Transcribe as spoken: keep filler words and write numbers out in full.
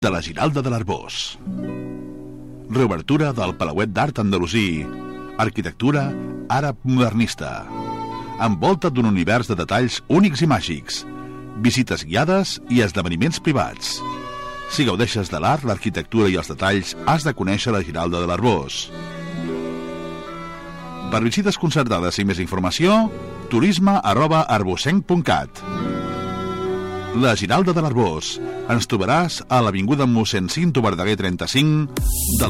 de la Giralda de l'Arboç. Reobertura del Palauet d'Art Andalusí. Arquitectura àrab modernista. Envolta d'un univers de detalls únics i màgics. Visites guiades i esdeveniments privats. Si gaudeixes de l'art, l'arquitectura i els detalls, has de conèixer la Giralda de l'Arboç. Per visites concertades i més informació, turisme arroba arbocenc punt cat. La Giralda de l'Arboç. Ens trobaràs a l'avinguda mossèn Cinto Verdaguer trenta-cinc del